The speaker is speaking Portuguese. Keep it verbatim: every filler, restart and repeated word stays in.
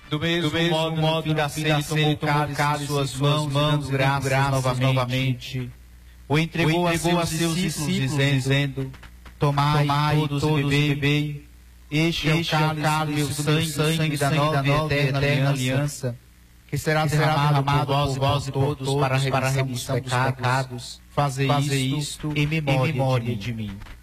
Do mesmo, do mesmo modo, modo, no fim da ceia, ele tomou o cálice em suas mãos, mãos graças, graças novamente, novamente. O entregou, o entregou a seus discípulos, dizendo, tomai, tomai todos, todos bebei, bebei. Este, este é o cálice, meu sangue, sangue, sangue da nova e eterna, eterna aliança, que será que derramado, derramado por vós, vós e por todos para a remissão dos pecados. Fazer isto em memória, em memória de mim.